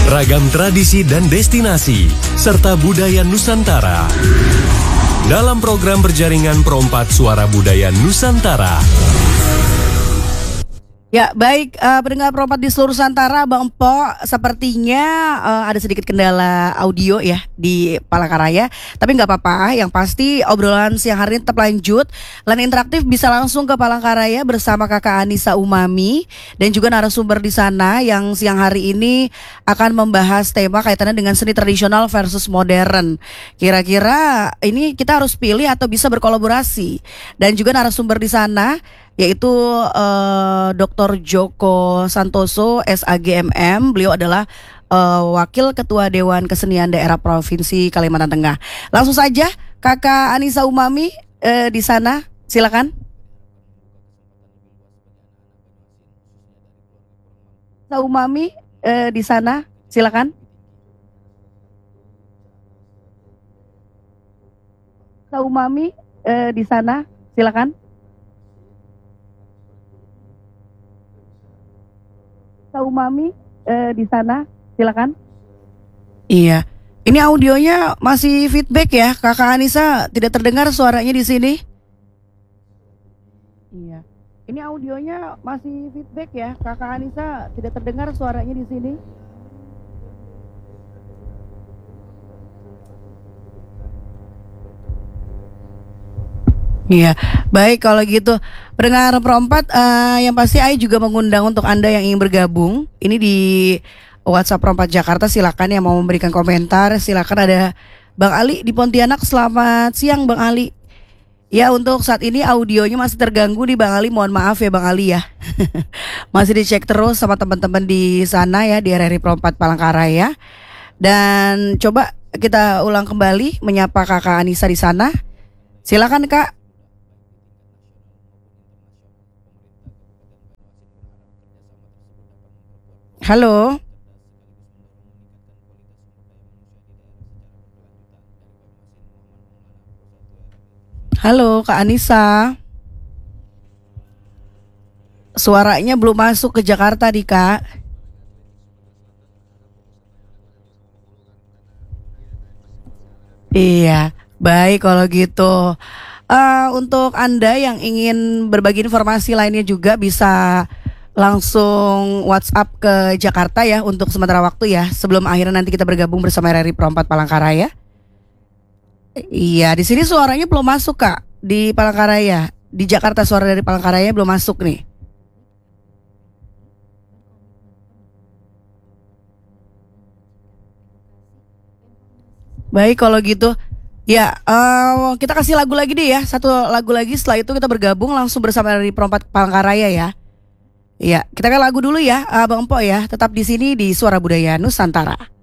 Ragam tradisi dan destinasi, serta budaya Nusantara. Dalam program berjaringan Perompak Suara Budaya Nusantara. Ya baik, pendengar Perompak di seluruh Nusantara, Bang Empo, sepertinya ada sedikit kendala audio ya di Palangkaraya. Tapi nggak apa-apa, yang pasti obrolan siang hari ini tetap lanjut. Line interaktif bisa langsung ke Palangkaraya bersama Kakak Anissa Umami dan juga narasumber di sana yang siang hari ini akan membahas tema kaitannya dengan seni tradisional versus modern. Kira-kira ini kita harus pilih atau bisa berkolaborasi. Dan juga narasumber di sana yaitu Dr. Joko Santoso, SAGMM. Beliau adalah Wakil Ketua Dewan Kesenian Daerah Provinsi Kalimantan Tengah. Langsung saja Kakak Anissa Umami di sana, silakan. Anissa Umami di sana, silakan. Anissa Umami di sana, silakan. Umami di sana, silakan. Iya, ini audionya masih feedback ya, Kakak Anissa, tidak terdengar suaranya di sini. Iya, ini audionya masih feedback ya, Kakak Anissa, tidak terdengar suaranya di sini. Iya, baik kalau gitu. Pendengar Perompak, yang pasti Ai juga mengundang untuk Anda yang ingin bergabung. Ini di WhatsApp Perompak Jakarta, silakan yang mau memberikan komentar. Silakan, ada Bang Ali di Pontianak. Selamat siang Bang Ali. Ya, untuk saat ini audionya masih terganggu nih Bang Ali. Mohon maaf ya Bang Ali ya. Masih dicek terus sama teman-teman di sana ya, di RRI Perompak Palangkaraya. Dan coba kita ulang kembali menyapa Kakak Anissa di sana. Silakan Kak. Halo. Halo Kak Anissa. Suaranya belum masuk ke Jakarta nih Kak. Iya, baik kalau gitu. Untuk Anda yang ingin berbagi informasi lainnya juga bisa langsung WhatsApp ke Jakarta ya untuk sementara waktu ya, sebelum akhirnya nanti kita bergabung bersama RRI Perompak Palangkaraya. Iya, di sini suaranya belum masuk Kak, di Palangkaraya. Di Jakarta suara dari Palangkaraya belum masuk nih. Baik kalau gitu. Ya, kita kasih lagu lagi deh ya, satu lagu lagi, setelah itu kita bergabung langsung bersama RRI Perompak Palangkaraya ya. Iya, kita kan lagu dulu ya, Bang Empo ya. Tetap di sini di Suara Budaya Nusantara.